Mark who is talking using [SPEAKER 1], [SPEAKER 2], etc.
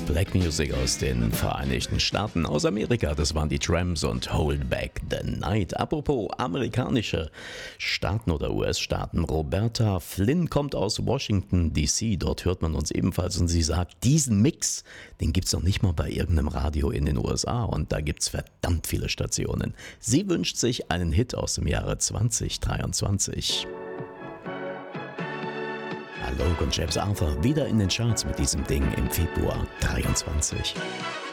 [SPEAKER 1] Black Music aus den Vereinigten Staaten, aus Amerika. Das waren die Tramps und Hold Back the Night. Apropos amerikanische Staaten oder US-Staaten. Roberta Flynn kommt aus Washington DC. Dort hört man uns ebenfalls und sie sagt, diesen Mix, den gibt's noch nicht mal bei irgendeinem Radio in den USA und da gibt's verdammt viele Stationen. Sie wünscht sich einen Hit aus dem Jahre 2023. Alok und James Arthur wieder in den Charts mit diesem Ding im Februar 23.